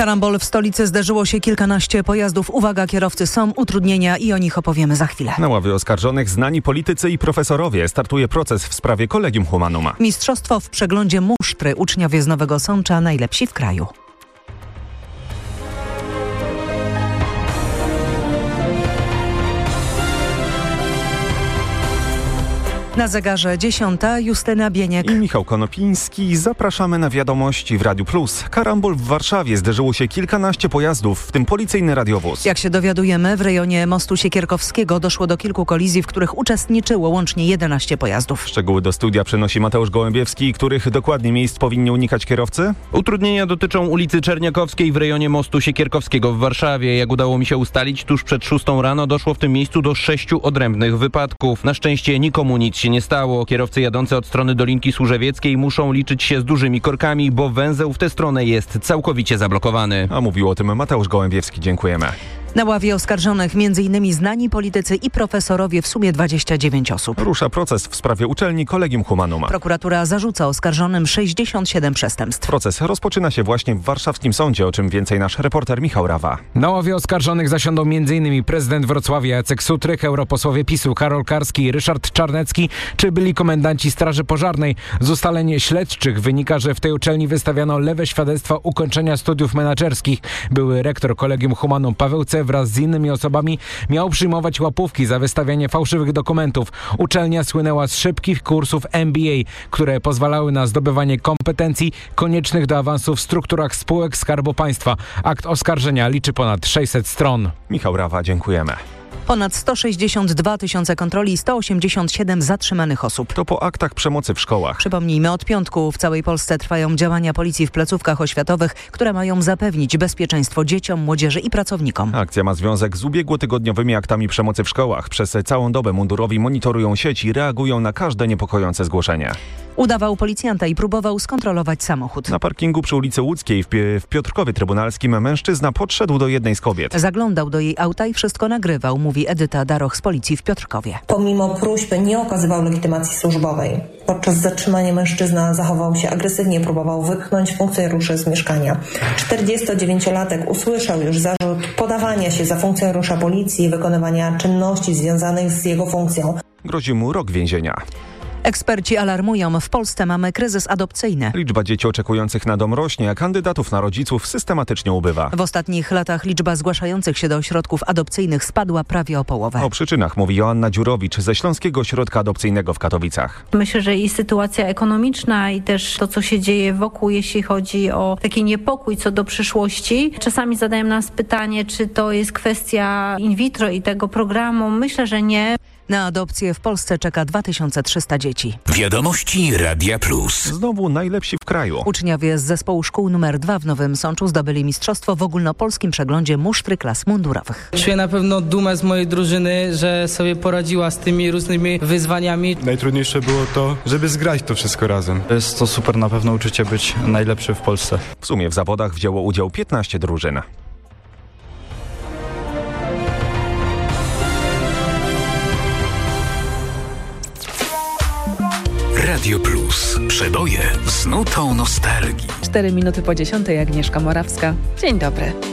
Karambol w stolicy, zdarzyło się kilkanaście pojazdów. Uwaga, kierowcy, są utrudnienia i o nich opowiemy za chwilę. Na ławie oskarżonych znani politycy i profesorowie. Startuje proces w sprawie Collegium Humanum. Mistrzostwo w przeglądzie musztry. Uczniowie z Nowego Sącza najlepsi w kraju. Na zegarze 10. Justyna Bieniek i Michał Konopiński. Zapraszamy na wiadomości w Radiu Plus. Karambol w Warszawie, zderzyło się kilkanaście pojazdów, w tym policyjny radiowóz. Jak się dowiadujemy, w rejonie mostu Siekierkowskiego doszło do kilku kolizji, w których uczestniczyło łącznie 11 pojazdów. Szczegóły do studia przynosi Mateusz Gołębiewski. Których dokładnie miejsc powinni unikać kierowcy? Utrudnienia dotyczą ulicy Czerniakowskiej w rejonie mostu Siekierkowskiego w Warszawie. Jak udało mi się ustalić, tuż przed 6 rano doszło w tym miejscu do 6 odrębnych wypadków. Na szczęście nikomu nic się nie stało. Kierowcy jadący od strony Dolinki Służewieckiej muszą liczyć się z dużymi korkami, bo węzeł w tę stronę jest całkowicie zablokowany. A mówił o tym Mateusz Gołębiewski. Dziękujemy. Na ławie oskarżonych m.in. znani politycy i profesorowie, w sumie 29 osób. Rusza proces w sprawie uczelni Collegium Humanum. Prokuratura zarzuca oskarżonym 67 przestępstw. Proces rozpoczyna się właśnie w warszawskim sądzie, o czym więcej nasz reporter Michał Rawa. Na ławie oskarżonych zasiądą m.in. prezydent Wrocławia Jacek Sutryk, europosłowie PiS-u Karol Karski, Ryszard Czarnecki czy byli komendanci Straży Pożarnej. Z ustaleń śledczych wynika, że w tej uczelni wystawiano lewe świadectwa ukończenia studiów menadżerskich. Były rektor Collegium Humanum Paweł C. wraz z innymi osobami miał przyjmować łapówki za wystawianie fałszywych dokumentów. Uczelnia słynęła z szybkich kursów MBA, które pozwalały na zdobywanie kompetencji koniecznych do awansu w strukturach spółek Skarbu Państwa. Akt oskarżenia liczy ponad 600 stron. Michał Rawa, dziękujemy. Ponad 162 tysiące kontroli i 187 zatrzymanych osób. To po aktach przemocy w szkołach. Przypomnijmy, od piątku w całej Polsce trwają działania policji w placówkach oświatowych, które mają zapewnić bezpieczeństwo dzieciom, młodzieży i pracownikom. Akcja ma związek z ubiegłotygodniowymi aktami przemocy w szkołach. Przez całą dobę mundurowi monitorują sieć i reagują na każde niepokojące zgłoszenie. Udawał policjanta i próbował skontrolować samochód. Na parkingu przy ulicy Łódzkiej w Piotrkowie Trybunalskim mężczyzna podszedł do jednej z kobiet. Zaglądał do jej auta i wszystko nagrywał, mówi Edyta Daroch z policji w Piotrkowie. Pomimo próśb nie okazywał legitymacji służbowej. Podczas zatrzymania mężczyzna zachował się agresywnie, próbował wypchnąć funkcjonariuszy z mieszkania. 49-latek usłyszał już zarzut podawania się za funkcjonariusza policji i wykonywania czynności związanych z jego funkcją. Grozi mu rok więzienia. Eksperci alarmują, w Polsce mamy kryzys adopcyjny. Liczba dzieci oczekujących na dom rośnie, a kandydatów na rodziców systematycznie ubywa. W ostatnich latach liczba zgłaszających się do ośrodków adopcyjnych spadła prawie o połowę. O przyczynach mówi Joanna Dziurowicz ze Śląskiego Ośrodka Adopcyjnego w Katowicach. Myślę, że i sytuacja ekonomiczna i też to, co się dzieje wokół, jeśli chodzi o taki niepokój co do przyszłości. Czasami zadają nas pytanie, czy to jest kwestia in vitro i tego programu. Myślę, że nie. Na adopcję w Polsce czeka 2300 dzieci. Wiadomości Radia Plus. Znowu najlepsi w kraju. Uczniowie z zespołu szkół nr 2 w Nowym Sączu zdobyli mistrzostwo w ogólnopolskim przeglądzie musztry klas mundurowych. Czuję na pewno dumę z mojej drużyny, że sobie poradziła z tymi różnymi wyzwaniami. Najtrudniejsze było to, żeby zgrać to wszystko razem. Jest to super na pewno uczucie być najlepszy w Polsce. W sumie w zawodach wzięło udział 15 drużyn. Radio Plus. Przeboje z nutą nostalgii. 4 minuty po 10:00, Agnieszka Morawska. Dzień dobry.